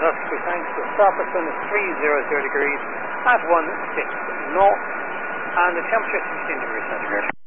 velocity thanks to the starboard sun is 300 degrees at 16 knots, and the temperature is 16 degrees centigrade.